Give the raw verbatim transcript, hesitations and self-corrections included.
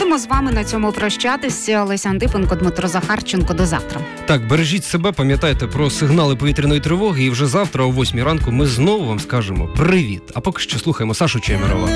Будемо з вами на цьому прощатися. Леся Антипенко, Дмитро Захарченко. До завтра. Так, бережіть себе, пам'ятайте про сигнали повітряної тривоги. І вже завтра о восьмій ранку ми знову вам скажемо привіт. А поки що слухаємо Сашу Чемерова.